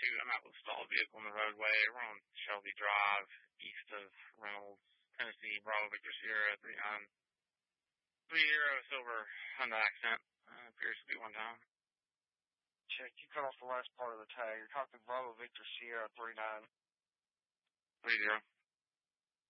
I'm out with a stalled vehicle on the roadway. We're on Shelby Drive, east of Reynolds, Tennessee, Bravo Victor Sierra, 3-0 silver Honda Accent. Appears to be one time. Check, you cut off the last part of the tag. You're talking Bravo Victor Sierra 39. 30.